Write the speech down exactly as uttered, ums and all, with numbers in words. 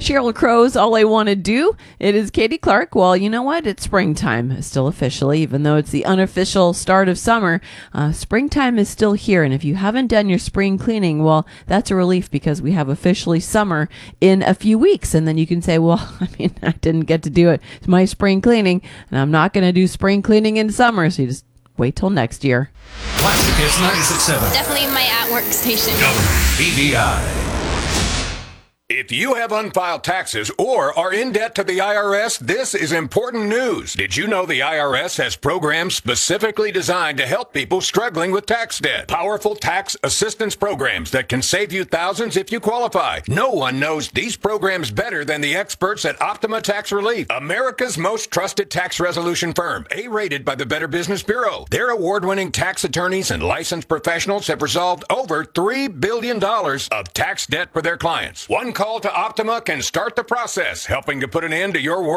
Sheryl Crow's All I Want to Do. It is Katie Clark. Well, you know what? It's springtime still officially, even though it's the unofficial start of summer. Uh, springtime is still here. And if you haven't done your spring cleaning, well, that's a relief because we have officially summer in a few weeks. And then you can say, well, I mean, I didn't get to do it. It's my spring cleaning, and I'm not going to do spring cleaning in summer. So you just wait till next year. Classic Hits ninety-six point seven. Definitely my at-work station. W B B I. If you have unfiled taxes or are in debt to the I R S, this is important news. Did you know the I R S has programs specifically designed to help people struggling with tax debt? Powerful tax assistance programs that can save you thousands if you qualify. No one knows these programs better than the experts at Optima Tax Relief, America's most trusted tax resolution firm, A-rated by the Better Business Bureau. Their award-winning tax attorneys and licensed professionals have resolved over three billion dollars of tax debt for their clients. One call to Optima can start the process, helping to put an end to your work.